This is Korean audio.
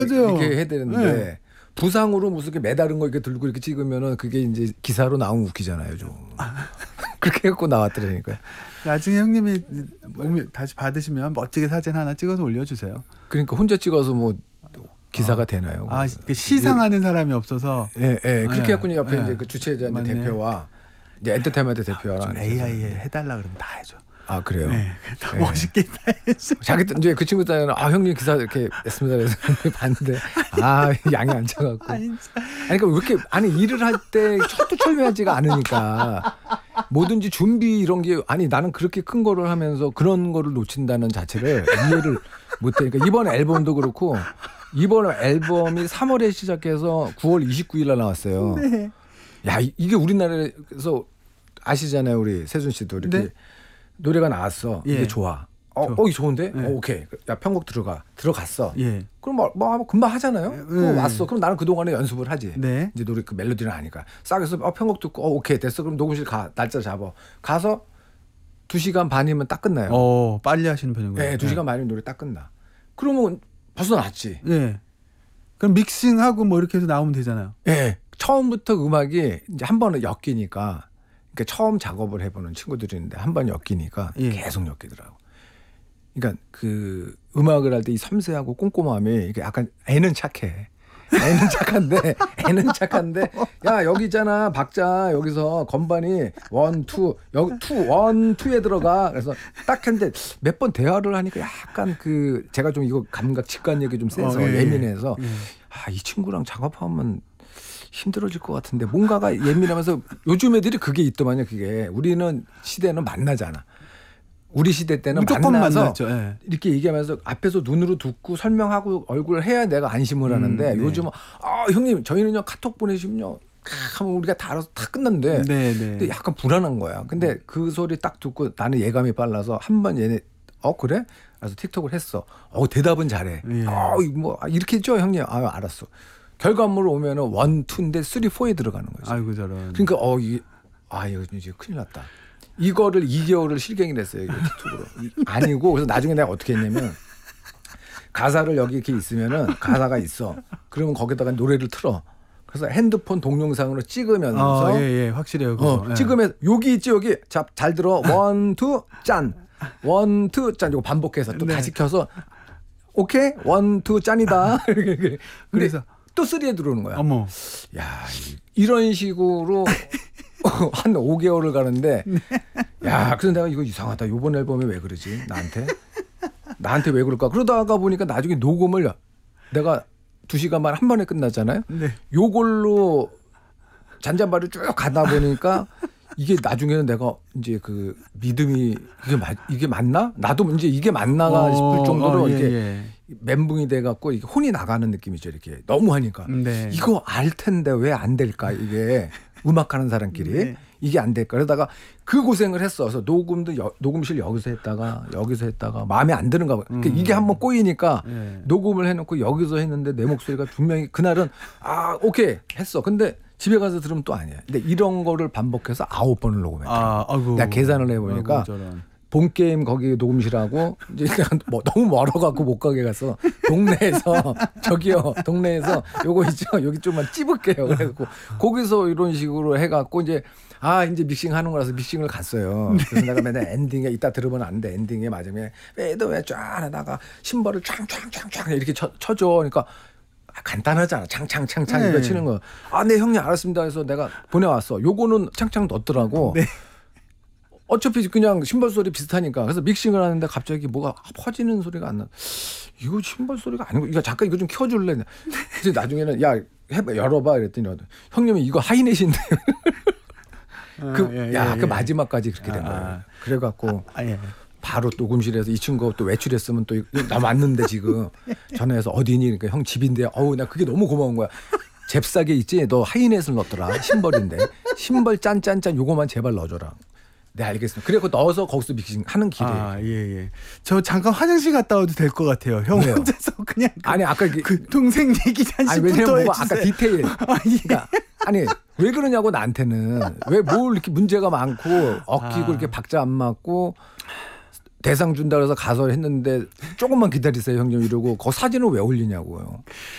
맞아요. 이렇게 해야 되는데 네. 부상으로 무슨 이렇게 매다른 거 이렇게 들고 이렇게 찍으면은 그게 이제 기사로 나오면 웃기잖아요, 좀. 그렇게 해갖고 나왔더라니까요. 나중에 형님이 다시 받으시면 멋지게 사진 하나 찍어서 올려주세요. 그러니까 혼자 찍어서 뭐 기사가 되나요? 아, 시상하는 사람이 없어서. 예, 예. 그렇게 예, 해갖고 옆에 예. 이제 그 주최자 이제 맞네. 대표와 이제 엔터테인먼트 대표랑 AI에 해달라 그러면 다 해줘. 아 그래요? 네, 다 예. 멋있게 다 해줘. 자기 이제 그 친구 때는 아 형님 기사 이렇게 냈습니다 그래서 봤는데 아 양이 안 차갖고 아니, 아니 그러니까 왜 이렇게 아니 일을 할 때 철두철미하지가 않으니까 뭐든지 준비 이런 게 아니 나는 그렇게 큰 거를 하면서 그런 거를 놓친다는 자체를 이해를 못하니까 이번 앨범도 그렇고 이번 앨범이 3월에 시작해서 9월 29일 날 나왔어요. 네. 야 이게 우리나라에서 아시잖아요 우리 세준 씨도 이렇게 네. 노래가 나왔어. 예. 이게 좋아. 이게 좋은데? 네. 오케이. 야 편곡 들어갔어. 예. 그럼 뭐 금방 하잖아요. 그럼 네. 왔어. 그럼 나는 그 동안에 연습을 하지. 네. 이제 노래 그 멜로디를 아니까 싹 해서 편곡 듣고 오케이 됐어. 그럼 녹음실 날짜 잡아. 가서 2시간 반이면 딱 끝나요. 빨리 하시는 편이군요. 네, 2시간 반이면 노래 딱 끝나. 그러면 벌써 났지. 예. 그럼 믹싱하고 뭐 이렇게 해서 나오면 되잖아요. 예. 처음부터 음악이 이제 한 번은 엮이니까 그러니까 처음 작업을 해보는 친구들이 있는데 한 번 엮이니까 예. 계속 엮이더라고. 그러니까 그 음악을 할 때 이 섬세하고 꼼꼼함이 이게 약간 애는 착해. 애는 착한데 야 여기 있잖아 박자 여기서 건반이 원, 투 여기 투, 원, 투에 들어가. 그래서 딱 했는데 몇 번 대화를 하니까 약간 그 제가 좀 이거 감각 직관력이 좀 세서 예. 예민해서 예. 이 친구랑 작업하면 힘들어질 것 같은데 뭔가가 예민하면서 요즘 애들이 그게 있더만요. 그게 우리는 시대는 만나잖아. 우리 시대 때는 무조건 만나서 만났죠. 예. 이렇게 얘기하면서 앞에서 눈으로 듣고 설명하고 얼굴을 해야 내가 안심을 하는데 네. 요즘은 형님 저희는요 카톡 보내시면요 하면 우리가 다 알아서 다 끝났는데 네, 네. 근데 약간 불안한 거야. 근데 그 소리 딱 듣고 나는 예감이 빨라서 한 번 얘네 그래? 그래서 틱톡을 했어. 대답은 잘해. 예. 뭐 이렇게 했죠 형님. 알았어. 결과물 오면은 1, 2인데 3, 4에 들어가는 거지. 아이고 저런. 그러니까 이거 이제 큰일 났다. 이거를 2개월을 실갱이 냈어요. 이거 틱톡으로. 아니고 그래서 나중에 내가 어떻게 했냐면 가사를 여기 이렇게 있으면은 가사가 있어. 그러면 거기다가 노래를 틀어. 그래서 핸드폰 동영상으로 찍으면서 예, 확실해요. 그거. 예. 찍으면 여기 있지 여기. 자, 잘 들어. 1, 2 짠. 1, 2 짠. 이거 반복해서 또 네. 다시 켜서 오케이 1, 2 짠이다. 근데 그래서 또 3에 들어오는 거야. 어머. 야 이런 식으로 한 5개월을 가는데 야 그래서 내가 이거 이상하다. 이번 앨범에 왜 그러지 나한테 왜 그럴까. 그러다가 보니까 나중에 녹음을 내가 2시간만 한 번에 끝났잖아요. 네. 요걸로 잔잔바를 쭉 가다 보니까 이게 나중에는 내가 이제 그 믿음이 이게 맞나? 나도 이제 이게 맞나가 싶을 정도로 이렇게 멘붕이 돼갖고 이게 혼이 나가는 느낌이죠. 이렇게 너무 하니까 네. 이거 알 텐데 왜 안 될까 이게 음악하는 사람끼리 네. 이게 안 될까. 그러다가 그 고생을 했어. 그래서 녹음도 녹음실 여기서 했다가 마음에 안 드는가 봐. 그러니까 이게 한번 꼬이니까 녹음을 해놓고 여기서 했는데 내 목소리가 분명히 그날은 오케이 했어. 근데 집에 가서 들으면 또 아니야. 근데 이런 거를 반복해서 9번을 녹음했다. 내가 계산을 해보니까 본 게임 거기 녹음실하고 이제 뭐 너무 멀어갖고 못 가게 가서 동네에서 동네에서 요거 있죠 여기 좀만 찝을게요. 그래갖고 거기서 이런 식으로 해갖고 이제 믹싱 하는 거라서 믹싱을 갔어요. 그래서 내가 맨날 엔딩에 이따 들으면 안 돼. 엔딩에 마지막에 왜 쫙 하다가 심벌을 창창창창 이렇게 쳐줘. 그러니까 간단하잖아. 창창창창 이거 치는 거. 네 형님 알았습니다. 그래서 내가 보내왔어. 요거는 창창 넣었더라고. 네. 어차피 그냥 심벌 소리 비슷하니까. 그래서 믹싱을 하는데 갑자기 뭐가 퍼지는 소리가 안 나. 이거 심벌 소리가 아니고 이거 잠깐 이거 좀 켜줄래. 그래서 나중에는 열어봐 그랬더니 형님은 이거 하이넷인데. 그 마지막까지 그렇게 된 거예요. 그래갖고 바로 녹음실에서 이 친구 또 외출했으면 또 나 맞는데 지금 전화해서 어디니? 그러니까 형 집인데 나 그게 너무 고마운 거야. 잽싸게 있지? 너 하이넷을 넣었더라. 심벌인데. 심벌 짠짠짠 요거만 제발 넣어줘라. 네 알겠습니다. 그리고 넣어서 거기서 믹싱 하는 길에. 예. 저 잠깐 화장실 갔다 와도 될 것 같아요. 형 왜요? 혼자서 그냥 아니 아까 그 동생 얘기 잠시 왜냐면 붙어 뭐가 아까 디테일. 그러니까 왜 그러냐고 나한테는 왜 뭘 이렇게 문제가 많고 엉키고 이렇게 박자 안 맞고 대상 준다 그래서 가서 했는데 조금만 기다리세요 형님 이러고 그 사진을 왜 올리냐고요.